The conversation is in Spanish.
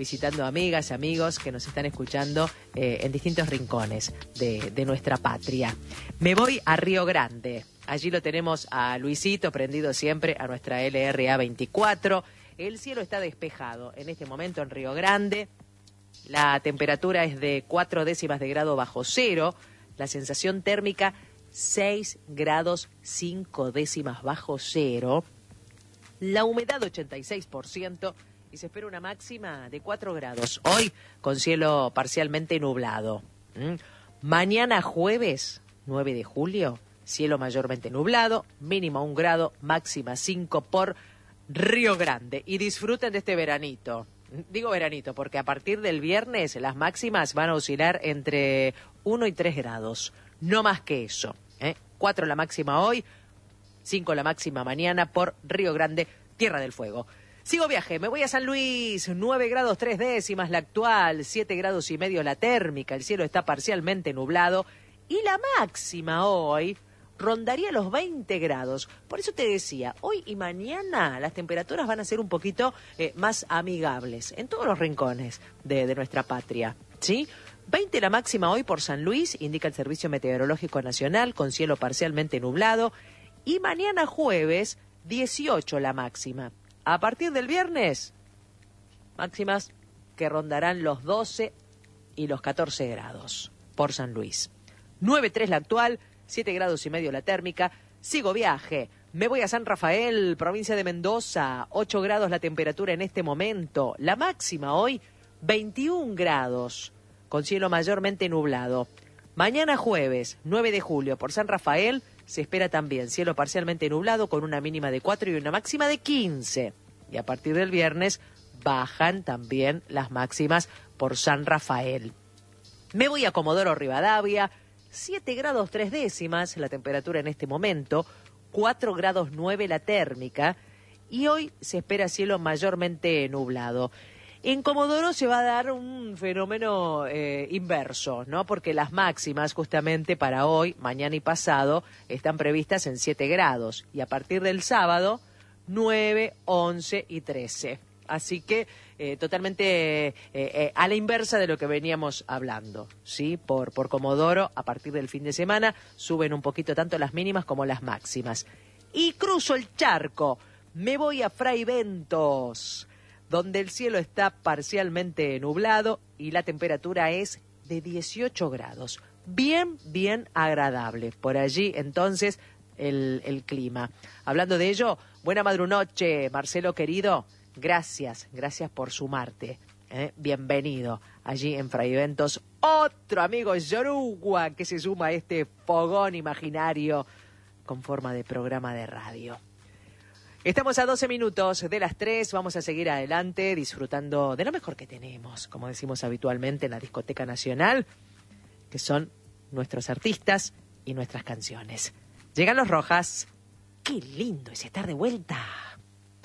visitando amigas, amigos que nos están escuchando en distintos rincones de nuestra patria. Me voy a Río Grande. Allí lo tenemos a Luisito, prendido siempre a nuestra LRA 24. El cielo está despejado en este momento en Río Grande. La temperatura es de 4 décimas de grado bajo cero. La sensación térmica 6 grados 5 décimas bajo cero. La humedad 86% y se espera una máxima de 4 grados. Hoy con cielo parcialmente nublado. Mañana jueves 9 de julio, cielo mayormente nublado, mínima 1 grado, máxima 5 por Río Grande. Y disfruten de este veranito. Digo veranito porque a partir del viernes las máximas van a oscilar entre 1 y 3 grados. No más que eso. 4 la máxima hoy, 5 la máxima mañana por Río Grande, Tierra del Fuego. Sigo viaje, me voy a San Luis, 9 grados 3 décimas la actual, 7 grados y medio la térmica, el cielo está parcialmente nublado y la máxima hoy rondaría los 20 grados. Por eso te decía, hoy y mañana las temperaturas van a ser un poquito más amigables en todos los rincones de nuestra patria, ¿sí? 20 la máxima hoy por San Luis, indica el Servicio Meteorológico Nacional, con cielo parcialmente nublado. Y mañana jueves, 18 la máxima. A partir del viernes, máximas que rondarán los 12 y los 14 grados por San Luis. 9,3 la actual, 7 grados y medio la térmica. Sigo viaje. Me voy a San Rafael, provincia de Mendoza. 8 grados la temperatura en este momento. La máxima hoy, 21 grados. Con cielo mayormente nublado. Mañana jueves, 9 de julio, por San Rafael, se espera también cielo parcialmente nublado con una mínima de 4 y una máxima de 15. Y a partir del viernes bajan también las máximas por San Rafael. Me voy a Comodoro Rivadavia, 7 grados 3 décimas la temperatura en este momento, 4 grados 9 la térmica, y hoy se espera cielo mayormente nublado. En Comodoro se va a dar un fenómeno inverso, ¿no? Porque las máximas justamente para hoy, mañana y pasado están previstas en 7 grados y a partir del sábado 9, 11 y 13. Así que totalmente a la inversa de lo que veníamos hablando, ¿sí? Por Comodoro, a partir del fin de semana suben un poquito tanto las mínimas como las máximas. Y cruzo el charco, me voy a Fray Bentos, donde el cielo está parcialmente nublado y la temperatura es de 18 grados. Bien, bien agradable. Por allí, entonces, el clima. Hablando de ello, buena madrunoche, Marcelo querido. Gracias por sumarte. Bienvenido allí en Fray Bentos. Otro amigo Yoruba que se suma a este fogón imaginario con forma de programa de radio. Estamos a 12 minutos de las 3, vamos a seguir adelante disfrutando de lo mejor que tenemos, como decimos habitualmente en la Discoteca Nacional, que son nuestros artistas y nuestras canciones. Llegan los Rojas, qué lindo es estar de vuelta.